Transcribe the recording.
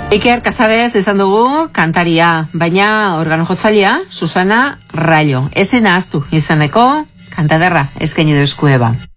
Iker Casares izan dugu kantaria, baina organo jotzailea Susana Rayo. Ezen ahaztu izaneko kantaderra eskaini duzku Eba.